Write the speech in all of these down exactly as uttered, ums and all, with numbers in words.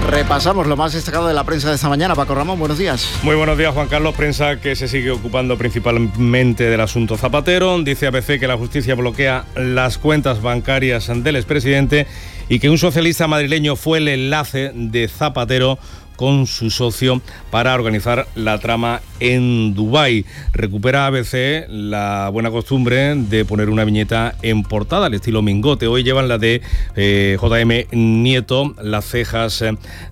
Repasamos lo más destacado de la prensa de esta mañana. Paco Ramón, buenos días. Muy buenos días, Juan Carlos. Prensa que se sigue ocupando principalmente del asunto Zapatero. Dice A B C que la justicia bloquea las cuentas bancarias del expresidente y que un socialista madrileño fue el enlace de Zapatero con su socio para organizar la trama en Dubái. Recupera A B C la buena costumbre de poner una viñeta en portada al estilo Mingote. Hoy llevan la de eh, J M Nieto. Las cejas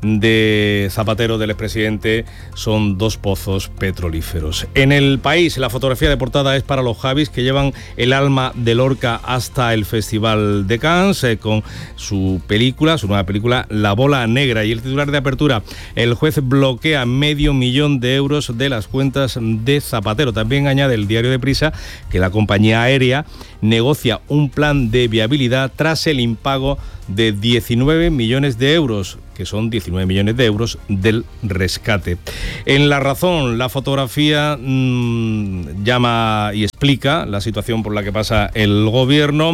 de Zapatero, del expresidente, son dos pozos petrolíferos. En El País, la fotografía de portada es para los Javis, que llevan el alma de Lorca hasta el Festival de Cannes eh, con su película, su nueva película, La Bola Negra. Y el titular de apertura: el juez bloquea medio millón de euros de las cuentas de Zapatero. También añade el diario Deprisa que la compañía aérea negocia un plan de viabilidad tras el impago de diecinueve millones de euros, que son diecinueve millones de euros del rescate. En La Razón, la fotografía mmm, llama y explica la situación por la que pasa el gobierno.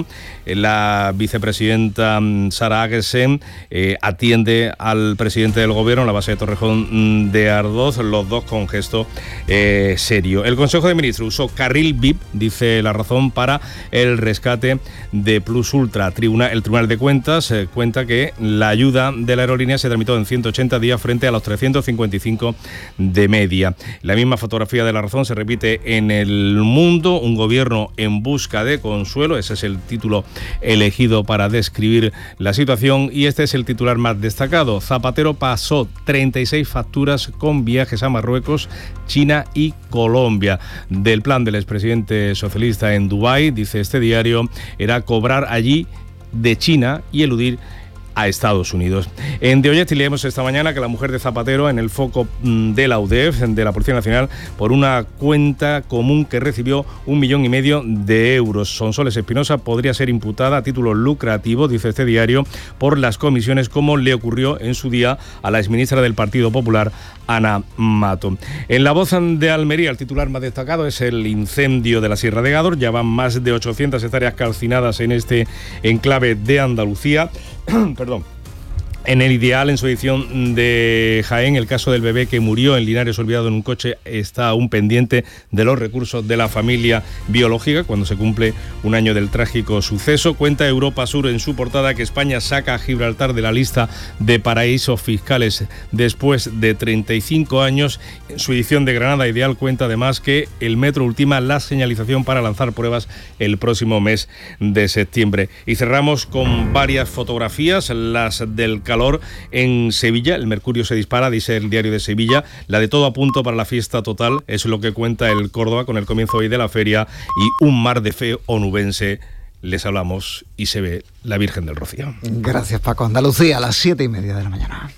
La vicepresidenta Sara Agesen eh, atiende al presidente del gobierno en la base de Torrejón de Ardoz, los dos con gesto eh, serio. El Consejo de Ministros usó carril V I P, dice La Razón, para el rescate de Plus Ultra. Tribuna, el Tribunal de Cuentas eh, cuenta que la ayuda de la aerolínea se tramitó en ciento ochenta días frente a los trescientos cincuenta y cinco de media. La misma fotografía de La Razón se repite en El Mundo, un gobierno en busca de consuelo. Ese es el título elegido para describir la situación, y este es el titular más destacado. Zapatero pasó treinta y seis facturas con viajes a Marruecos, China y Colombia. Del plan del expresidente socialista en Dubái, dice este diario, era cobrar allí de China y eludir a Estados Unidos. En De Oñesti leemos esta mañana que la mujer de Zapatero en el foco de la U D E F, de la Policía Nacional, por una cuenta común que recibió un millón y medio de euros. Sonsoles Espinosa podría ser imputada a título lucrativo, dice este diario, por las comisiones, como le ocurrió en su día a la exministra del Partido Popular, Ana Mato. En La Voz de Almería, el titular más destacado es el incendio de la Sierra de Gádor. Ya van más de ochocientas hectáreas calcinadas en este enclave de Andalucía. Perdón. En El Ideal, en su edición de Jaén, el caso del bebé que murió en Linares olvidado en un coche está aún pendiente de los recursos de la familia biológica cuando se cumple un año del trágico suceso. Cuenta Europa Sur en su portada que España saca a Gibraltar de la lista de paraísos fiscales después de treinta y cinco años. En su edición de Granada Ideal cuenta además que el metro ultima la señalización para lanzar pruebas el próximo mes de septiembre. Y cerramos con varias fotografías, las del calor en Sevilla. El mercurio se dispara, dice el diario de Sevilla. La de todo a punto para la fiesta total es lo que cuenta el Córdoba con el comienzo hoy de la feria y un mar de fe onubense. Les hablamos y se ve la Virgen del Rocío. Gracias, Paco. Andalucía, a las siete y media de la mañana.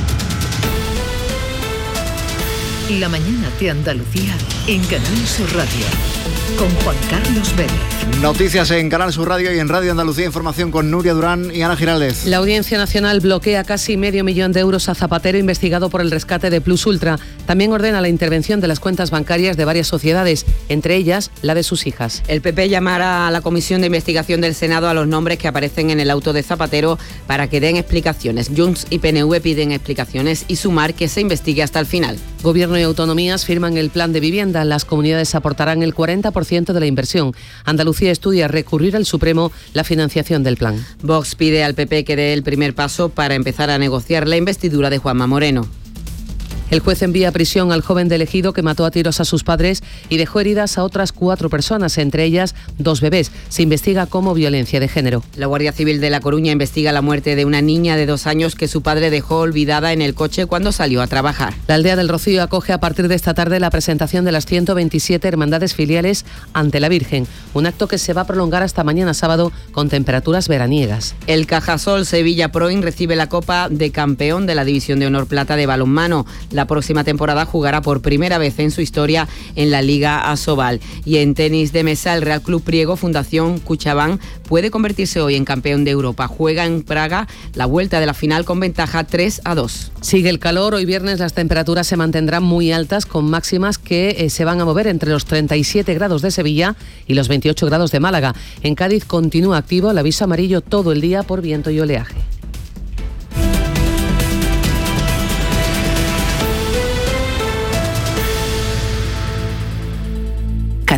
La mañana de Andalucía en Canal Sur Radio, con Juan Carlos Vélez. Noticias en Canal Sur Radio y en Radio Andalucía, información con Nuria Durán y Ana Giraldez. La Audiencia Nacional bloquea casi medio millón de euros a Zapatero, investigado por el rescate de Plus Ultra. También ordena la intervención de las cuentas bancarias de varias sociedades, entre ellas la de sus hijas. El P P llamará a la Comisión de Investigación del Senado a los nombres que aparecen en el auto de Zapatero para que den explicaciones. Junts y P N V piden explicaciones y Sumar que se investigue hasta el final. Gobierno y autonomías firman el plan de vivienda. Las comunidades aportarán el cuarenta por ciento de la inversión. Andalucía estudia recurrir al Supremo la financiación del plan. Vox pide al P P que dé el primer paso para empezar a negociar la investidura de Juanma Moreno. El juez envía a prisión al joven del Ejido que mató a tiros a sus padres y dejó heridas a otras cuatro personas, entre ellas dos bebés. Se investiga como violencia de género. La Guardia Civil de La Coruña investiga la muerte de una niña de dos años que su padre dejó olvidada en el coche cuando salió a trabajar. La Aldea del Rocío acoge a partir de esta tarde la presentación de las ciento veintisiete hermandades filiales ante la Virgen, un acto que se va a prolongar hasta mañana sábado con temperaturas veraniegas. El Cajasol Sevilla Proin recibe la Copa de Campeón de la División de Honor Plata de balonmano. La próxima temporada jugará por primera vez en su historia en la Liga Asobal. Y en tenis de mesa, el Real Club Priego Fundación Cuchabán puede convertirse hoy en campeón de Europa. Juega en Praga la vuelta de la final con ventaja tres a dos. Sigue el calor. Hoy viernes las temperaturas se mantendrán muy altas, con máximas que eh, se van a mover entre los treinta y siete grados de Sevilla y los veintiocho grados de Málaga. En Cádiz continúa activo el aviso amarillo todo el día por viento y oleaje.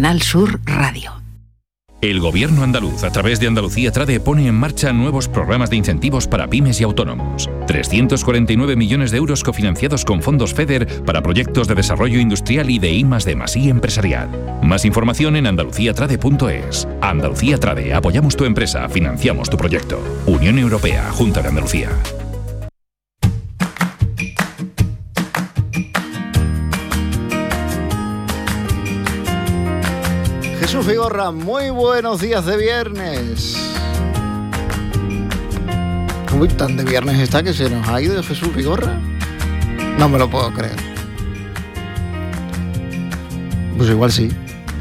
Canal Sur Radio. El Gobierno andaluz, a través de Andalucía Trade, pone en marcha nuevos programas de incentivos para pymes y autónomos. trescientos cuarenta y nueve millones de euros cofinanciados con fondos FEDER para proyectos de desarrollo industrial y de I más D más I empresarial. Más información en andalucía trade punto es. Andalucía Trade, apoyamos tu empresa, financiamos tu proyecto. Unión Europea, Junta de Andalucía. Jesús Vigorra, muy buenos días de viernes. Uy, tan de viernes está que se nos ha ido Jesús Vigorra. No me lo puedo creer. Pues igual sí.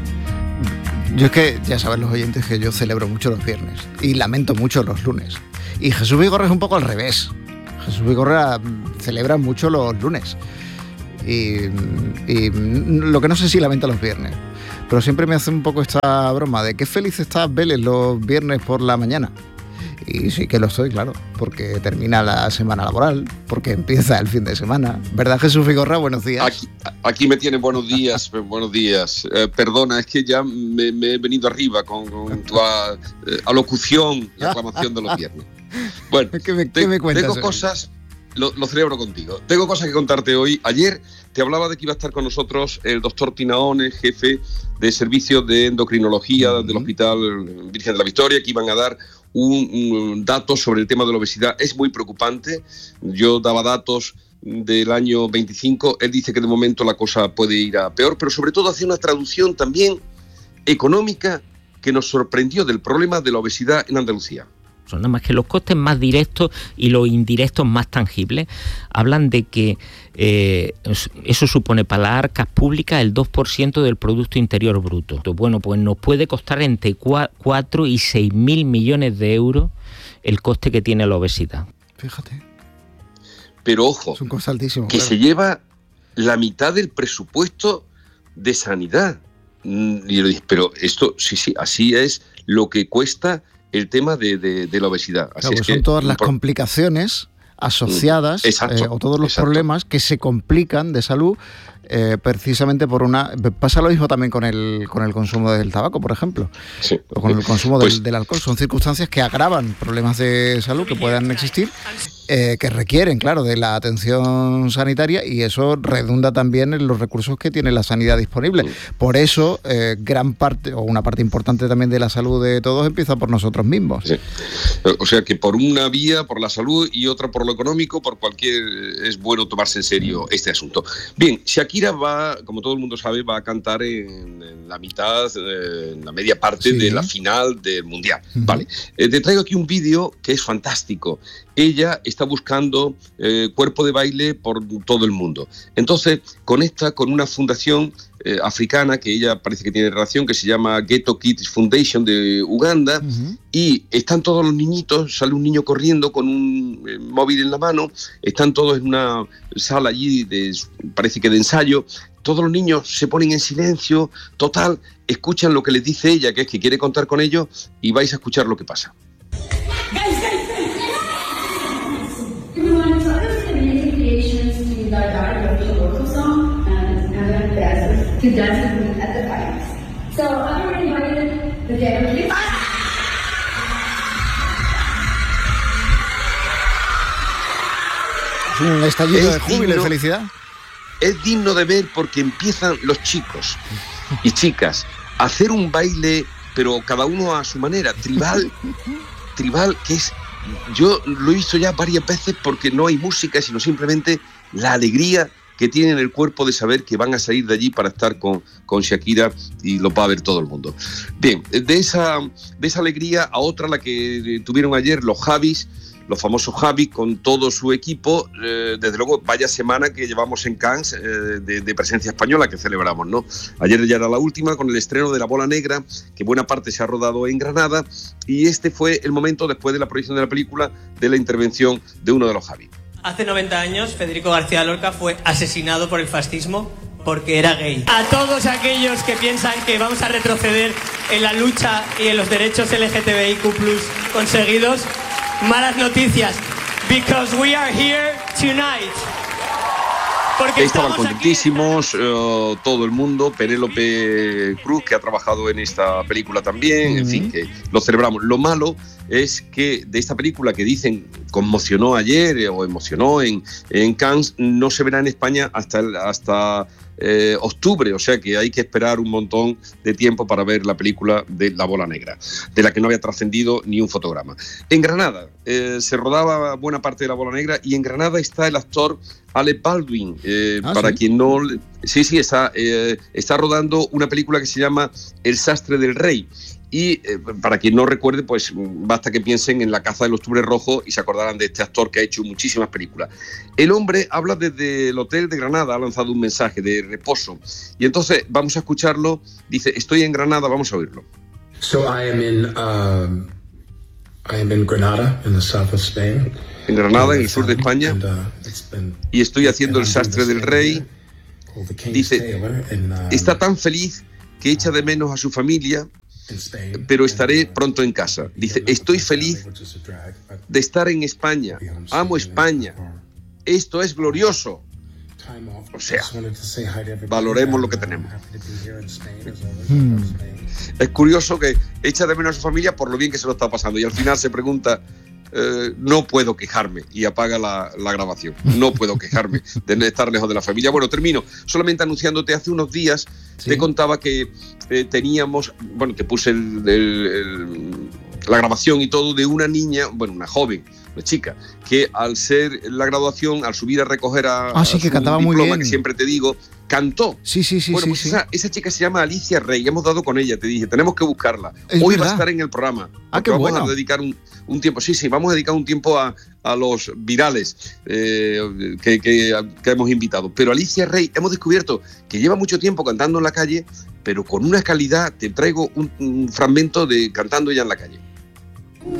Yo es que, ya saben los oyentes que yo celebro mucho los viernes y lamento mucho los lunes. Y Jesús Vigorra es un poco al revés. Jesús Vigorra celebra mucho los lunes. Y, y lo que no sé si lamenta los viernes. Pero siempre me hace un poco esta broma de qué feliz está Vélez los viernes por la mañana. Y sí que lo estoy, claro, porque termina la semana laboral, porque empieza el fin de semana. ¿Verdad, Jesús Vigorra? Buenos días. Aquí, aquí me tienen buenos días, buenos días. Eh, perdona, es que ya me, me he venido arriba con, con tu a, eh, alocución, la aclamación de los viernes. Bueno, ¿Qué me, te, ¿qué me cuentas tengo hoy? cosas... Lo, lo celebro contigo. Tengo cosas que contarte hoy. Ayer te hablaba de que iba a estar con nosotros el doctor Tinaone, jefe de servicio de endocrinología uh-huh. del Hospital Virgen de la Victoria, que iban a dar un, un dato sobre el tema de la obesidad. Es muy preocupante. Yo daba datos del año veinticinco. Él dice que de momento la cosa puede ir a peor, pero sobre todo hace una traducción también económica que nos sorprendió del problema de la obesidad en Andalucía. Nada más que los costes más directos y los indirectos más tangibles hablan de que eh, eso supone para las arcas públicas el dos por ciento del Producto Interior Bruto. Bueno, pues nos puede costar entre cuatro y seis mil millones de euros el coste que tiene la obesidad. Fíjate. Pero ojo, es un coste altísimo, que claro. Se lleva la mitad del presupuesto de sanidad. Y yo le dije, pero esto, sí, sí, así es lo que cuesta el tema de, de, de la obesidad. Así claro, es pues que son todas las por... complicaciones asociadas exacto, eh, o todos los exacto. problemas que se complican de salud eh, precisamente por una... Pasa lo mismo también con el, con el consumo del tabaco, por ejemplo, sí. o con el consumo pues... del, del alcohol. Son circunstancias que agravan problemas de salud que puedan existir, eh, que requieren, claro, de la atención sanitaria, y eso redunda también en los recursos que tiene la sanidad disponible. Por eso, eh, gran parte, o una parte importante también de la salud de todos empieza por nosotros mismos. Sí. O sea que por una vía, por la salud, y otra por lo económico, por cualquier, es bueno tomarse en serio este asunto. Bien, Shakira va, como todo el mundo sabe, va a cantar en, en la mitad, eh, en la media parte sí. de la final del Mundial. Uh-huh. Vale. Eh, te traigo aquí un vídeo que es fantástico. Ella está buscando eh, cuerpo de baile por todo el mundo. Entonces conecta con una fundación eh, africana que ella parece que tiene relación, que se llama Ghetto Kids Foundation de Uganda, uh-huh. y están todos los niñitos, sale un niño corriendo con un eh, móvil en la mano, están todos en una sala allí, de, parece que de ensayo, todos los niños se ponen en silencio, total, escuchan lo que les dice ella, que es que quiere contar con ellos, y vais a escuchar lo que pasa. To dance with me at the finals. So I've already invited the Ghetto Kids. Es un estallido de júbilo y felicidad. Es digno de ver porque empiezan los chicos y chicas a hacer un baile, pero cada uno a su manera, tribal, tribal, que es, yo lo he visto ya varias veces porque no hay música, sino simplemente la alegría que tienen el cuerpo de saber que van a salir de allí para estar con, con Shakira, y lo va a ver todo el mundo. Bien, de esa, de esa alegría a otra, la que tuvieron ayer los Javis, los famosos Javis con todo su equipo. Eh, desde luego, vaya semana que llevamos en Cannes eh, de, de presencia española que celebramos, ¿no? Ayer ya era la última con el estreno de La Bola Negra, que buena parte se ha rodado en Granada, y este fue el momento, después de la proyección de la película, de la intervención de uno de los Javis. Hace noventa años, Federico García Lorca fue asesinado por el fascismo porque era gay. A todos aquellos que piensan que vamos a retroceder en la lucha y en los derechos L G T B I Q plus conseguidos, malas noticias, because we are here tonight. Porque estaban contentísimos, uh, todo el mundo, Penélope Cruz, que ha trabajado en esta película también, uh-huh. en fin, que lo celebramos. Lo malo es que de esta película que dicen conmocionó ayer eh, o emocionó en, en Cannes, no se verá en España hasta, el, hasta eh, octubre, o sea que hay que esperar un montón de tiempo para ver la película de La Bola Negra, de la que no había trascendido ni un fotograma. En Granada eh, se rodaba buena parte de La Bola Negra y en Granada está el actor Alec Baldwin, eh, ah, para ¿sí? quien no... Sí, sí, está, eh, está rodando una película que se llama El sastre del rey. Y eh, para quien no recuerde, pues basta que piensen en La caza del octubre rojo y se acordarán de este actor que ha hecho muchísimas películas. El hombre habla desde el hotel de Granada, ha lanzado un mensaje de reposo. Y entonces vamos a escucharlo. Dice, estoy en Granada, vamos a oírlo. So I am in, um, I am in Granada, in the south of Spain. En Granada, en el sur de España. Y estoy haciendo El sastre del rey. Dice, está tan feliz que echa de menos a su familia, pero estaré pronto en casa. Dice, estoy feliz de estar en España, amo España, esto es glorioso. O sea, valoremos lo que tenemos. Hmm. Es curioso que echa de menos a su familia por lo bien que se lo está pasando y al final se pregunta, eh, no puedo quejarme, y apaga la, la grabación. No puedo quejarme de estar lejos de la familia. Bueno, termino solamente anunciándote, hace unos días ¿sí? te contaba que eh, teníamos, bueno, te puse el, el, el, la grabación y todo de una niña, bueno, una joven, una chica, que al ser la graduación, al subir a recoger a, ah, sí, a que su cantaba diploma, muy bien. que siempre te digo, cantó. Sí, sí, sí. Bueno, sí, pues sí. Esa, esa chica se llama Alicia Rey, hemos dado con ella, te dije, tenemos que buscarla. Es Hoy verdad. va a estar en el programa. Ah, qué vamos bueno. a dedicar un, un tiempo, sí, sí, vamos a dedicar un tiempo a, a los virales eh, que, que, que hemos invitado. Pero Alicia Rey, hemos descubierto que lleva mucho tiempo cantando en la calle, pero con una calidad, te traigo un, un fragmento de cantando ella en la calle.